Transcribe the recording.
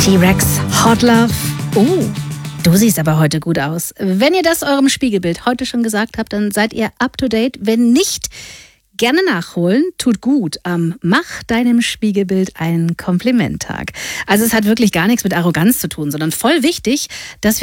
T-Rex, Hot Love. Du siehst aber heute gut aus. Wenn ihr das eurem Spiegelbild heute schon gesagt habt, dann seid ihr up to date. Wenn nicht, gerne nachholen, tut gut am Mach deinem Spiegelbild ein Kompliment-Tag. Also es hat wirklich gar nichts mit Arroganz zu tun, sondern voll wichtig, dass